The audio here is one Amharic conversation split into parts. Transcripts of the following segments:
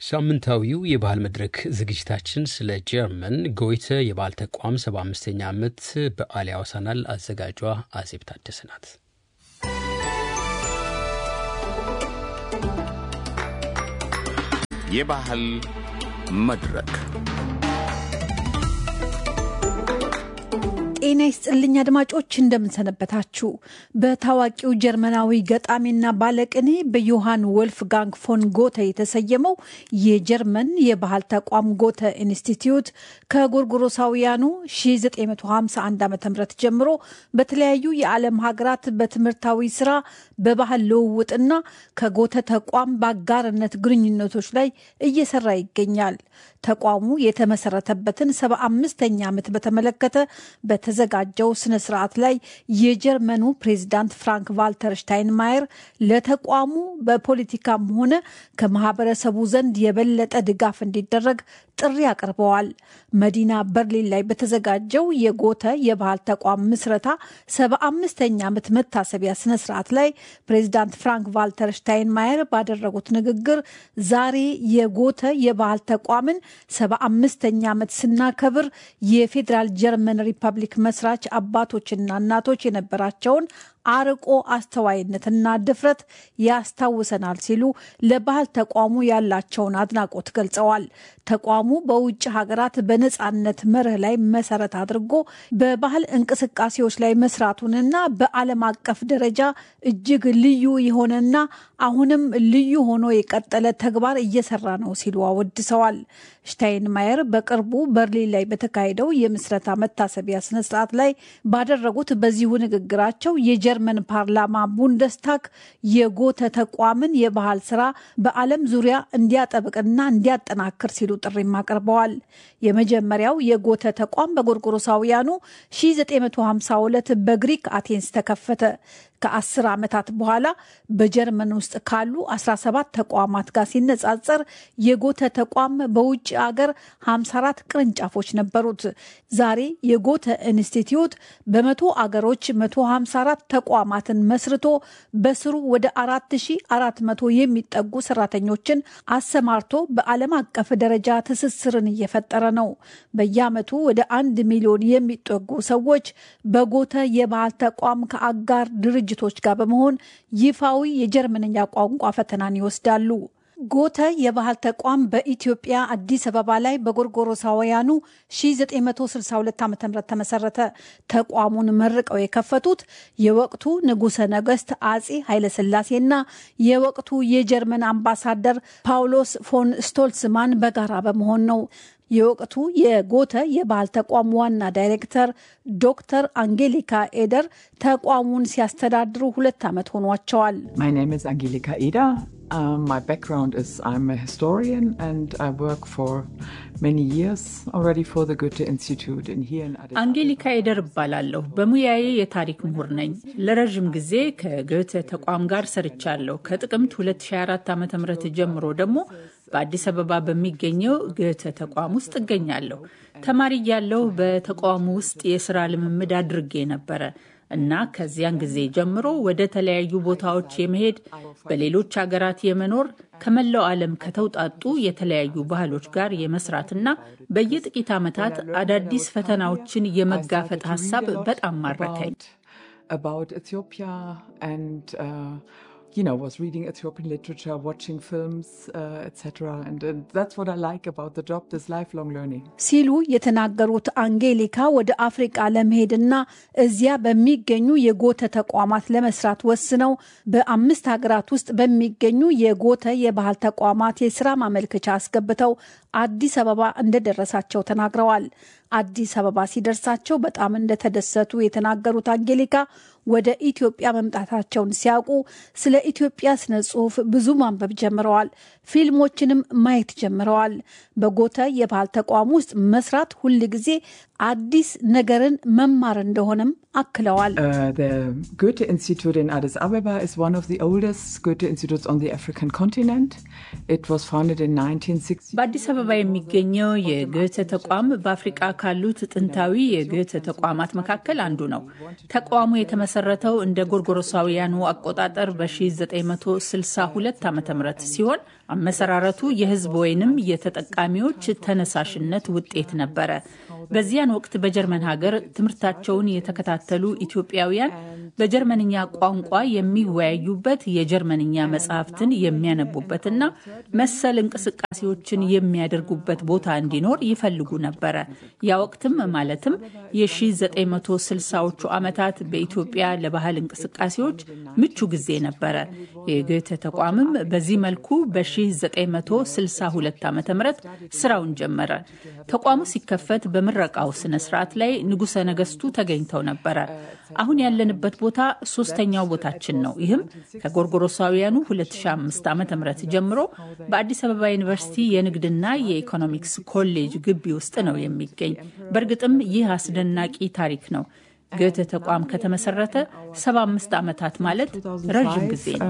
ሳምንታዊው የባህል መድረክ ዝግጅታችን ስለ ጀርመን ጎይተ የባህል ተቋም 75ኛ ዓመት በዓል ያወሳናል። አዘጋጇ አዜብ ታደሰ ናት። የባህል መድረክ ጤና ይስጥልኝ አድማጮች፣ እንደምንሰነበታችሁ። በታዋቂው ጀርመናዊ ገጣሚና ባለቅኔ በዮሐን ወልፍጋንግ ፎን ጎተ የተሰየመው የጀርመን የባህል ተቋም ጎተ ኢንስቲትዩት ከጎርጎሮሳውያኑ 1951 ዓ.ም ጀምሮ በተለያዩ የዓለም ሀገራት በትምህርታዊ ስራ፣ በባህል ልውውጥና ከጎተ ተቋም በአጋርነት ግንኙነቶች ላይ እየሰራ ይገኛል። ተቋሙ የተመሰረተበትን 75ኛ ዓመት በተመለከተ በተዘጋጀው ስነ ስርዓት ላይ የጀርመኑ ፕሬዝዳንት ፍራንክ ቫልተር ሽታይንማየር ለተቋሙ በፖለቲካም ሆነ ከማህበረሰቡ ዘንድ የበለጠ ድጋፍ እንዲደረግ ጥሪ አቅርበዋል። መዲና በርሊን ላይ በተዘጋጀው የጎተ የባህል ተቋም ምስረታ 75ኛ ዓመት መታሰቢያ ስነ ስርዓት ላይ ፕሬዝዳንት ፍራንክ ቫልተር ሽታይንማየር ባደረጉት ንግግር ዛሬ የጎተ የባህል ተቋምን 75ኛ ዓመት ስናከብር የፌዴራል ጀርመን ሪፐብሊክ መስራች አባቶችና እናቶች የነበራቸውን አርቆ አስተዋይነትና ድፍረት ያስታውሰናል ሲሉ ለባህል ተቋሙ ያላቸውን አድናቆት ገልጸዋል። ተቋሙ በውጭ ሀገራት በነጻነት መርህ ላይ መሰረት አድርጎ በባህል እንቅስቃሴዎች ላይ መስራቱንና በዓለም አቀፍ ደረጃ እጅግ ልዩ የሆነና አሁንም ልዩ ሆኖ የቀጠለ ተግባር እየሰራ ነው ሲሉ አወድሰዋል። ሽታይንማየር በቅርቡ በርሊን ላይ በተካሄደው የምስረታ መታሰቢያ ስነስርዓት ላይ ባደረጉት በዚሁ ንግግራቸው የጀርመን ፓርላማ ቡንደስታግ የጎተ ተቋምን የባህል ስራ በዓለም ዙሪያ እንዲያጠብቅና እንዲያጠናክር ሲሉ ጥሪም አቅርበዋል። የመጀመሪያው የጎተ ተቋም በጎርጎሮሳውያኑ 1952 በግሪክ አቴንስ ተከፈተ። ከ10 ዓመታት በኋላ በጀርመን ውስጥ ካሉ 17 ተቋማት ጋር ሲነጻጸር የጎተ ተቋም በውጭ አገር 54 ቅርንጫፎች ነበሩት። ዛሬ የጎተ ኢንስቲትዩት በመቶ አገሮች 154 ተቋማትን መስርቶ በስሩ ወደ 4400 የሚጠጉ ሰራተኞችን አሰማርቶ በዓለም አቀፍ ደረጃ ትስስርን እየፈጠረ ነው። በየዓመቱ ወደ 1 ሚሊዮን የሚጠጉ ሰዎች በጎተ የባህል ተቋም ከአጋር ድርጅቶች ጋር በመሆን ይፋዊ የጀርመንኛ ቋንቋ ፈተናን ይወስዳሉ። ጎተ የባህል ተቋም በኢትዮጵያ አዲስ አበባ ላይ በጎርጎሮሳውያኑ 1962 ዓ.ም ተመሰረተ። ተቋሙን መርቀው የከፈቱት የወቅቱ ንጉሠ ነገሥት አጼ ኃይለሥላሴና የወቅቱ የጀርመን አምባሳደር ፓውሎስ ፎን ስቶልስማን በጋራ በመሆን ነው። የወቅቱ የጎተ የባህል ተቋም ዋና ዳይሬክተር ዶክተር አንጌሊካ ኤደር ተቋሙን ሲያስተዳድሩ 2 ዓመት ሆኗቸዋል። My name is Angelika Eder. My background is I'm a historian and I work for many years already for the Goethe Institute in here in Addis Ababa. አንጌሊካ ኤደር እባላለሁ። በሙያዬ የታሪክ ምሁር ነኝ። ለረጅም ጊዜ ከጎተ ተቋም ጋር ሰርቻለሁ። ከጥቅምት 2004 ዓ.ም ጀምሮ ደግሞ በአዲስ አበባ በሚገኘው ጎተ ተቋም ውስጥ እገኛለሁ። ተማሪ ያለው በተቋሙ ውስጥ የሥራ ልምምድ አድርጌ ነበረ እና ከዚያን ጊዜ ጀምሮ ወደ ተለያዩ ቦታዎች የመሄድ በሌሎች ሀገራት የመኖር ከመላው ዓለም ከተውጣጡ የተለያዩ ባህሎች ጋር የመስራትና በየጥቂት ዓመታት አዳዲስ ፈተናዎችን የመጋፈጥ ሐሳብ በጣም ማረከኝ። About Ethiopia and was reading Ethiopian literature, watching films, etc. And that's what I like about the job, this lifelong learning. ሲሉ የተናገሩት አንጌሊካ ወደ አፍሪካ ለመሄድና እዚያ በሚገኙ የጎተ ተቋማት ለመስራት ወስነው በ5 ሀገራት ውስጥ በሚገኙ የጎተ የባህል ተቋማት የስራ ማመልከቻ አስገብተው አዲስ አበባ እንደደረሳቸው ተናግረዋል። አዲስ አበባ ሲደርሳቸው በጣም እንደተደሰቱ የተናገሩት አንጌሊካ ወደ ኢትዮጵያ መምጣታቸውን ሲያውቁ ስለ ኢትዮጵያ ስነ ጽሑፍ ብዙ ማንበብ ጀምረዋል። ፊልሞችንም ማየት ጀምረዋል። በጎተ የባህል ተቋም ውስጥ መስራት ሁል ጊዜ አዲስ ነገርን መማር እንደሆነም አክለዋል። The Goethe Institute in Addis Ababa is one of the oldest Goethe institutes on the African continent. It was founded in 1960. በአዲስ አበባ የሚገኘው የጎተ ተቋም በአፍሪካ ካሉት ጥንታዊ የጎተ ተቋማት መካከል አንዱ ነው። ተቋሙ የተመሰረተው እንደ ጎርጎሮሳውያኑ አቆጣጠር በ1962 ዓ.ም ሲሆን አመሰራረቱ የህዝብ ወይንም የተጠቃሚዎች ተነሳሽነት ውጤት ነበረ። በዚያን ወቅት በጀርመን ሀገር ትምህርታቸውን የተከታተሉ ኢትዮጵያውያን በጀርመንኛ ቋንቋ የሚወያዩበት የጀርመንኛ መጽሐፍትን የሚያነቡበትና መሰል እንቅስቃሴዎችን የሚያደርጉበት ቦታ እንዲኖር ይፈልጉ ነበረ። ያ ወቅትም ማለትም የ1960ዎቹ ዓመታት በኢትዮጵያ ለባህል እንቅስቃሴዎች ምቹ ጊዜ ነበረ። የጎተ ተቋምም በዚህ መልኩ በ1962 ዓ.ም ስራውን ጀመረ። ተቋሙ ሲከፈት በምረቃው ስነ ስርዓት ላይ ንጉሠ ነገስቱ ተገኝተው ነበረ። አሁን ያለንበት ቦታ ሶስተኛው ቦታችን ነው። ይህም ከጎርጎሮሳውያኑ 2005 ዓ.ም ጀምሮ በአዲስ አበባ ዩኒቨርሲቲ የንግድና የኢኮኖሚክስ ኮሌጅ ግቢ ውስጥ ነው የሚገኝ። በእርግጥም ይህ አስደናቂ ታሪክ ነው። ጎተ ተቋም ከተመሰረተ 75 ዓመታት ማለት ረጅም ጊዜ ነው።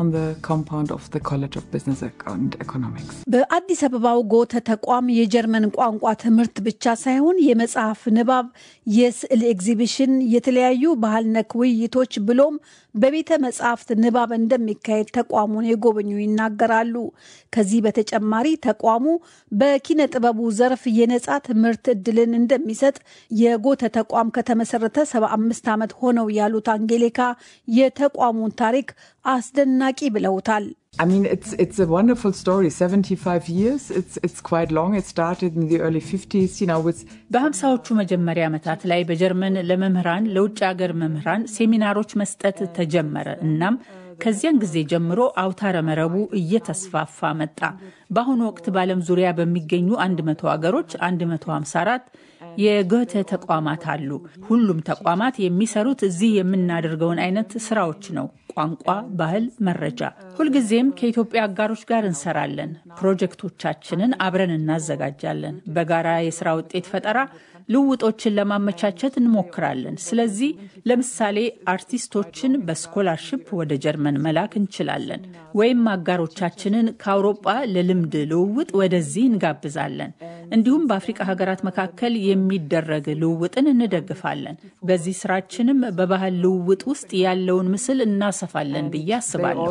በአዲስ አበባው ጎተ ተቋም የጀርመን ቋንቋ ትምህርት ብቻ ሳይሆን የመጽሐፍ ንባብ፣ የስዕል ኤግዚቢሽን፣ የተለያዩ ባህል ነክ ውይይቶች ብሎም በቤተ መጻሕፍት ንባብ እንደሚካሄድ ተቋሙን የጎበኙ ይናገራሉ። ከዚህ በተጨማሪ ተቋሙ በኪነ ጥበቡ ዘርፍ የነጻ ትምህርት እድልን እንደሚሰጥ የጎተ ተቋም ከተመሰረተ 75 ዓመት ሆነው ያሉት አንጌሊካ የተቋሙን ታሪክ አስደናቂ ብለውታል። I mean, it's a wonderful story. 75 years. It's quite long. It started in the early 50s, you know, with በ50ዎቹ መጀመሪያ ዓመታት ላይ በጀርመን ለመምህራን ለውጭ ሀገር መምህራን ሴሚናሮች መስጠት ተጀመረ። እናም ከዚያን ጊዜ ጀምሮ አውታረ መረቡ እየተስፋፋ መጣ። በአሁኑ ወቅት በዓለም ዙሪያ በሚገኙ 100 ሀገሮች 154 የጎተ ተቋማት አሉ። ሁሉም ተቋማት የሚሰሩት እዚህ የምናደርገውን አይነት ስራዎች ነው። ቋንቋ፣ ባህል፣ መረጃ። ሁልጊዜም ከኢትዮጵያ አጋሮች ጋር እንሰራለን። ፕሮጀክቶቻችንን አብረን እናዘጋጃለን። በጋራ የስራ ውጤት ፈጠራ ልውጦችን ለማመቻቸት እንሞክራለን። ስለዚህ ለምሳሌ አርቲስቶችን በስኮላርሺፕ ወደ ጀርመን መላክ እንችላለን፣ ወይም አጋሮቻችንን ከአውሮፓ ለልምድ ልውውጥ ወደዚህ እንጋብዛለን። እንዲሁም በአፍሪካ ሀገራት መካከል የሚደረግ ልውውጥን እንደግፋለን። በዚህ ስራችንም በባህል ልውውጥ ውስጥ ያለውን ምስል እናሰፋለን ብዬ አስባለሁ።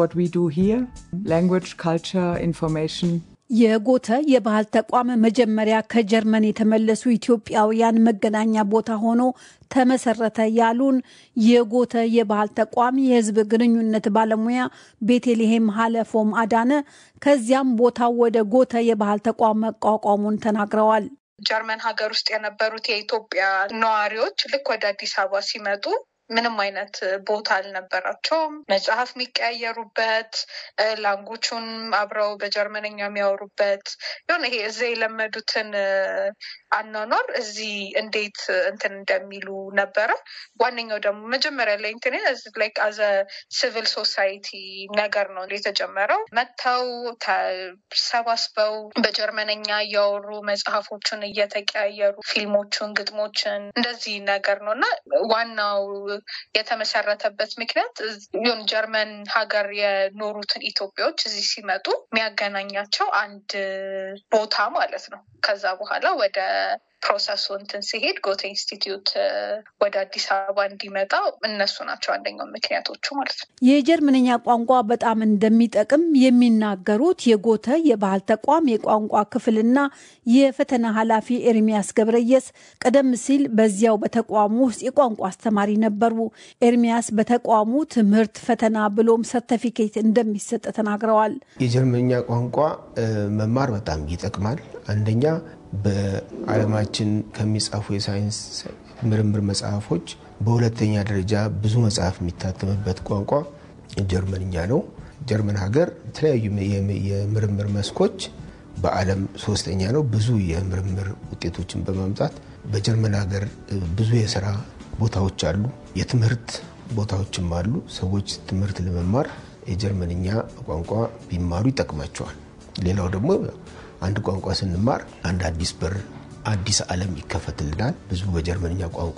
የጎተ የባህል ተቋም መጀመሪያ ከጀርመን የተመለሱ ኢትዮጵያውያን መገናኛ ቦታ ሆኖ ተመሰረተ ያሉን የጎተ የባህል ተቋም የሕዝብ ግንኙነት ባለሙያ ቤተልሔም ሀለፎም አዳነ ከዚያም ቦታው ወደ ጎተ የባህል ተቋም መቋቋሙን ተናግረዋል። ጀርመን ሀገር ውስጥ የነበሩት የኢትዮጵያ ነዋሪዎች ልክ ወደ አዲስ አበባ ሲመጡ ምንም አይነት ቦታ አልነበራቸውም። መጽሐፍ የሚቀያየሩበት፣ ላንጉቹን አብረው በጀርመንኛ የሚያወሩበት የሆነ ይሄ እዚህ የለመዱትን አኗኗር እዚህ እንዴት እንትን እንደሚሉ ነበረ። ዋነኛው ደግሞ መጀመሪያ ላይ እንትን ላይክ አዘ ሲቪል ሶሳይቲ ነገር ነው የተጀመረው። መጥተው ተሰባስበው በጀርመንኛ እያወሩ መጽሐፎችን እየተቀያየሩ ፊልሞችን፣ ግጥሞችን እንደዚህ ነገር ነው እና ዋናው የተመሰረተበት ምክንያት ጀርመን ሀገር የኖሩትን ኢትዮጵያዎች እዚህ ሲመጡ የሚያገናኛቸው አንድ ቦታ ማለት ነው። ከዛ በኋላ ወደ ፕሮሰሱ እንትን ሲሄድ ጎተ ኢንስቲትዩት ወደ አዲስ አበባ እንዲመጣ እነሱ ናቸው አንደኛው ምክንያቶቹ ማለት ነው። የጀርመንኛ ቋንቋ በጣም እንደሚጠቅም የሚናገሩት የጎተ የባህል ተቋም የቋንቋ ክፍልና የፈተና ኃላፊ ኤርሚያስ ገብረየስ ቀደም ሲል በዚያው በተቋሙ ውስጥ የቋንቋ አስተማሪ ነበሩ። ኤርሚያስ በተቋሙ ትምህርት፣ ፈተና ብሎም ሰርቲፊኬት እንደሚሰጥ ተናግረዋል። የጀርመንኛ ቋንቋ መማር በጣም ይጠቅማል። አንደኛ በዓለማችን ከሚጻፉ የሳይንስ ምርምር መጽሐፎች በሁለተኛ ደረጃ ብዙ መጽሐፍ የሚታተምበት ቋንቋ ጀርመንኛ ነው። ጀርመን ሀገር የተለያዩ የምርምር መስኮች በዓለም ሶስተኛ ነው። ብዙ የምርምር ውጤቶችን በማምጣት በጀርመን ሀገር ብዙ የሥራ ቦታዎች አሉ፣ የትምህርት ቦታዎችም አሉ። ሰዎች ትምህርት ለመማር የጀርመንኛ ቋንቋ ቢማሩ ይጠቅማቸዋል። ሌላው ደግሞ አንድ ቋንቋ ስንማር አንድ አዲስ በር፣ አዲስ ዓለም ይከፈትልናል። ብዙ በጀርመንኛ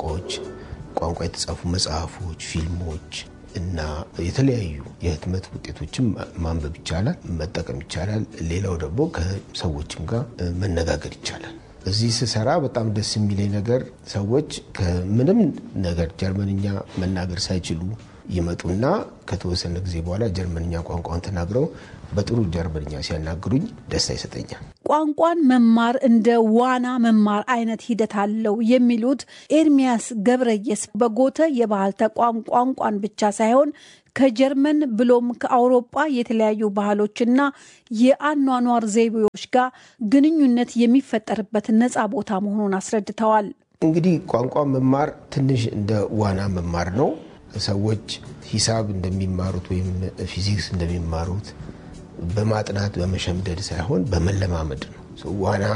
ቋንቋ የተጻፉ መጽሐፎች፣ ፊልሞች እና የተለያዩ የህትመት ውጤቶችን ማንበብ ይቻላል፣ መጠቀም ይቻላል። ሌላው ደግሞ ከሰዎችም ጋር መነጋገር ይቻላል። እዚህ ስሰራ በጣም ደስ የሚለኝ ነገር ሰዎች ከምንም ነገር ጀርመንኛ መናገር ሳይችሉ ይመጡና ከተወሰነ ጊዜ በኋላ ጀርመንኛ ቋንቋን ተናግረው በጥሩ ጀርመንኛ ሲያናግሩኝ ደስታ ይሰጠኛል። ቋንቋን መማር እንደ ዋና መማር አይነት ሂደት አለው የሚሉት ኤርሚያስ ገብረየስ በጎተ የባህል ተቋም ቋንቋን ብቻ ሳይሆን ከጀርመን ብሎም ከአውሮፓ የተለያዩ ባህሎችና የአኗኗር ዘይቤዎች ጋር ግንኙነት የሚፈጠርበት ነፃ ቦታ መሆኑን አስረድተዋል። እንግዲህ ቋንቋ መማር ትንሽ እንደ ዋና መማር ነው። ሰዎች ሂሳብ እንደሚማሩት ወይም ፊዚክስ እንደሚማሩት በማጥናት በመሸምደድ ሳይሆን በመለማመድ ነው። ዋና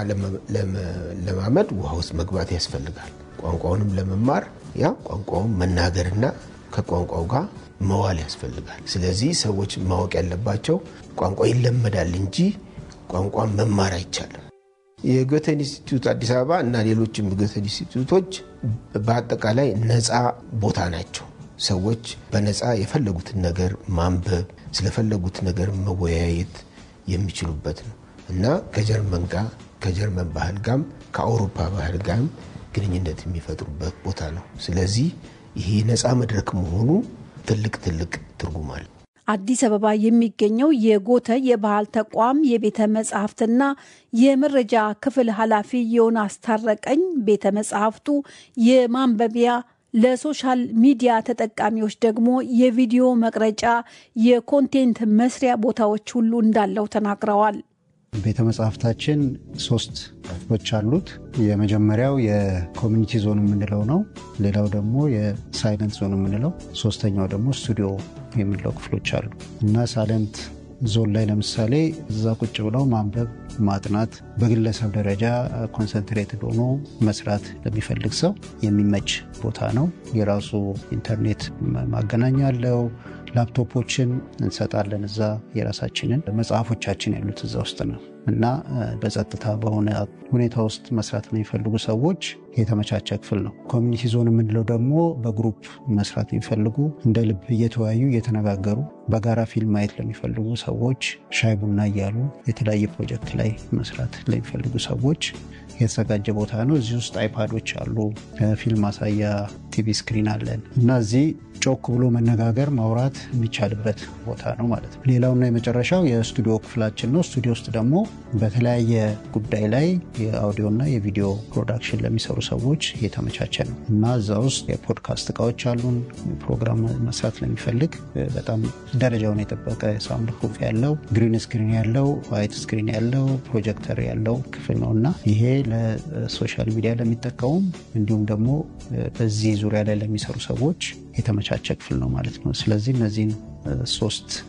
ለማመድ ውሃ ውስጥ መግባት ያስፈልጋል። ቋንቋውንም ለመማር ያ ቋንቋውን መናገርና ከቋንቋው ጋር መዋል ያስፈልጋል። ስለዚህ ሰዎች ማወቅ ያለባቸው ቋንቋ ይለመዳል እንጂ ቋንቋ መማር አይቻልም። የጎተ ኢንስቲትዩት አዲስ አበባ እና ሌሎችም የጎተ ኢንስቲትዩቶች በአጠቃላይ ነፃ ቦታ ናቸው። ሰዎች በነፃ የፈለጉትን ነገር ማንበብ፣ ስለፈለጉት ነገር መወያየት የሚችሉበት ነው እና ከጀርመን ጋር ከጀርመን ባህል ጋር ከአውሮፓ ባህል ጋር ግንኙነት የሚፈጥሩበት ቦታ ነው። ስለዚህ ይሄ ነፃ መድረክ መሆኑ ትልቅ ትርጉም አለው። አዲስ አበባ የሚገኘው የጎተ የባህል ተቋም የቤተ መጻሕፍትና የመረጃ ክፍል ኃላፊ ዮናስ ታረቀኝ ቤተ መጻሕፍቱ የማንበቢያ ለሶሻል ሚዲያ ተጠቃሚዎች ደግሞ የቪዲዮ መቅረጫ የኮንቴንት መስሪያ ቦታዎች ሁሉ እንዳለው ተናግረዋል። ቤተ መጻሕፍታችን 3 ክፍሎች አሉት። የመጀመሪያው የኮሚኒቲ ዞን የምንለው ነው። ሌላው ደግሞ የሳይለንት ዞን የምንለው፣ ሶስተኛው ደግሞ ስቱዲዮ የምንለው ክፍሎች አሉ እና ሳይለንት ዞን ላይ ለምሳሌ እዛ ቁጭ ብለው ማንበብ ማጥናት በግለሰብ ደረጃ ኮንሰንትሬትድ ሆኖ መስራት ለሚፈልግ ሰው የሚመች ቦታ ነው። የራሱ ኢንተርኔት ማገናኛ አለው። ላፕቶፖችን እንሰጣለን እዛ የራሳችንን መጽሐፎቻችን ያሉት እዛ ውስጥ ነው እና በጸጥታ በሆነ ሁኔታ ውስጥ መስራት ለሚፈልጉ ሰዎች የተመቻቸ ክፍል ነው። ኮሚኒቲ ዞን የምንለው ደግሞ በግሩፕ መስራት የሚፈልጉ እንደ ልብ እየተወያዩ እየተነጋገሩ በጋራ ፊልም ማየት ለሚፈልጉ ሰዎች ሻይ ቡና እያሉ የተለያየ ፕሮጀክት ላይ መስራት ለሚፈልጉ ሰዎች የተዘጋጀ ቦታ ነው። እዚህ ውስጥ አይፓዶች አሉ፣ ፊልም ማሳያ ቲቪ ስክሪን አለን እና እዚህ ጮክ ብሎ መነጋገር ማውራት የሚቻልበት ቦታ ነው ማለት ነው። ሌላውና የመጨረሻው የስቱዲዮ ክፍላችን ነው። ስቱዲዮ ውስጥ ደግሞ በተለያየ ጉዳይ ላይ የአውዲዮና የቪዲዮ ፕሮዳክሽን ለሚሰሩ ሰዎች የተመቻቸ ነው እና እዛ ውስጥ የፖድካስት እቃዎች አሉን። ፕሮግራም መስራት ለሚፈልግ በጣም ደረጃውን የጠበቀ ሳውንድ ፕሩፍ ያለው፣ ግሪን ስክሪን ያለው፣ ዋይት ስክሪን ያለው፣ ፕሮጀክተር ያለው ክፍል ነው እና ይሄ ለሶሻል ሚዲያ ለሚጠቀሙም እንዲሁም ደግሞ በዚህ ዙሪያ ላይ ለሚሰሩ ሰዎች የተመቻቸ ክፍል ነው ማለት ነው። ስለዚህ እነዚህን 3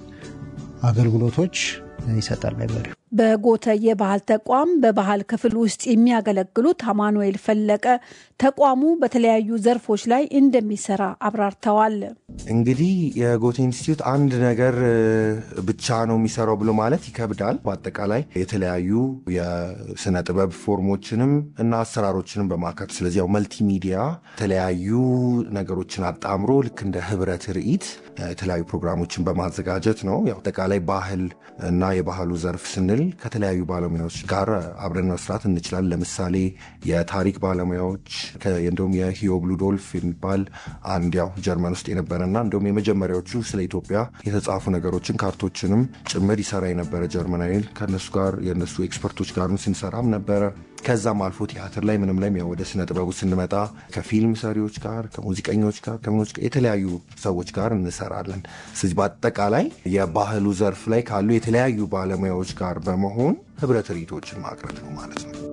አገልግሎቶች ይሰጣል ላይብረሪው። በጎተ የባህል ተቋም በባህል ክፍል ውስጥ የሚያገለግሉት አማኑኤል ፈለቀ ተቋሙ በተለያዩ ዘርፎች ላይ እንደሚሰራ አብራርተዋል። እንግዲህ የጎተ ኢንስቲትዩት አንድ ነገር ብቻ ነው የሚሰራው ብሎ ማለት ይከብዳል። በአጠቃላይ የተለያዩ የስነ ጥበብ ፎርሞችንም እና አሰራሮችንም በማካተት ስለዚህ ያው መልቲሚዲያ የተለያዩ ነገሮችን አጣምሮ ልክ እንደ ህብረት ርኢት የተለያዩ ፕሮግራሞችን በማዘጋጀት ነው። ያው አጠቃላይ ባህል እና የባህሉ ዘርፍ ስንል ከተለያዩ ባለሙያዎች ጋር አብረን መስራት እንችላለን። ለምሳሌ የታሪክ ባለሙያዎች እንደውም የሂዮብ ሉዶልፍ የሚባል አንድ ያው ጀርመን ውስጥ የነበረና እንደውም የመጀመሪያዎቹ ስለ ኢትዮጵያ የተጻፉ ነገሮችን ካርቶችንም ጭምር ይሰራ የነበረ ጀርመናዊ ከነሱ ጋር የነሱ ኤክስፐርቶች ጋር ስንሰራም ነበረ። ከዛም አልፎ ቲያትር ላይ ምንም ላይ ወደ ስነ ጥበቡ ስንመጣ ከፊልም ሰሪዎች ጋር ከሙዚቀኞች ጋር ከምኖች የተለያዩ ሰዎች ጋር እንሰራለን። ስለዚህ በአጠቃላይ የባህሉ ዘርፍ ላይ ካሉ የተለያዩ ባለሙያዎች ጋር በመሆን ህብረት ርኢቶችን ማቅረብ ነው ማለት ነው።